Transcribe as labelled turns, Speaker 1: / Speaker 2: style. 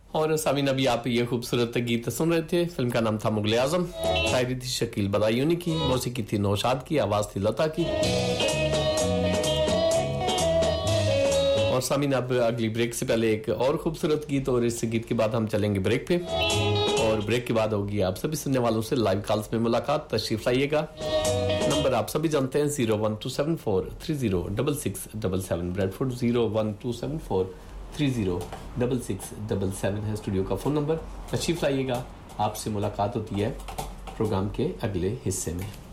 Speaker 1: और सामीन अभी आप ये खूबसूरत गीत सुन रहे थे। फिल्म का नाम था मुगले आजम, शायरी थी शकील बदायूनी की, मौसीकी थी नौशाद की, आवाज थी लता की। और सामीन अब अगली ब्रेक से पहले एक और खूबसूरत गीत, और इस गीत के बाद हम चलेंगे ब्रेक पे, और ब्रेक के बाद होगी आप सभी सुनने वालों से लाइव कॉल्स में मुलाकात। तशरीफ लाइएगा। नंबर आप सभी जानते हैं 01274306677, ब्रेडफोर्ड 01274306677 है स्टूडियो का फोन नंबर। तशरीफ लाइएगा, आपसे मुलाकात होती है प्रोग्राम के अगले हिस्से में।